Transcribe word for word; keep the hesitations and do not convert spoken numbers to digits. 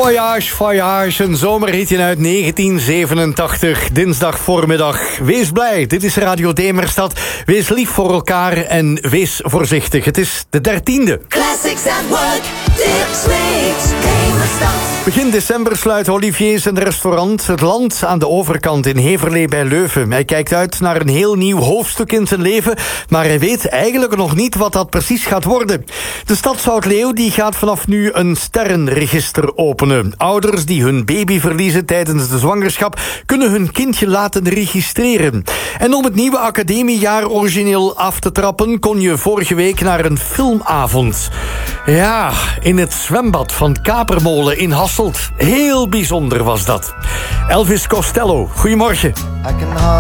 Voyage, Voyage, een zomerhitje uit negentien zevenentachtig, dinsdag voormiddag. Wees blij, dit is Radio Demerstad. Wees lief voor elkaar en wees voorzichtig. Het is de dertiende. Classics at work, Dick Sweets, Demerstad. Begin december sluit Olivier's een restaurant Het Land aan de overkant in Heverlee bij Leuven. Hij kijkt uit naar een heel nieuw hoofdstuk in zijn leven, maar hij weet eigenlijk nog niet wat dat precies gaat worden. De stad Zoutleeuw die gaat vanaf nu een sterrenregister openen. Ouders die hun baby verliezen tijdens de zwangerschap kunnen hun kindje laten registreren. En om het nieuwe academiejaar origineel af te trappen kon je vorige week naar een filmavond. Ja, in het zwembad van Kapermolen in Hasselt. Heel bijzonder was dat. Elvis Costello, goedemorgen.